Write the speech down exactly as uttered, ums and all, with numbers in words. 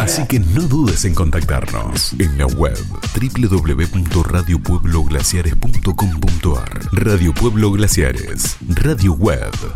Así que no dudes en contactarnos en la web doble u doble u doble u punto radio pueblo glaciares punto com punto a r. Radio Pueblo Glaciares, radio web.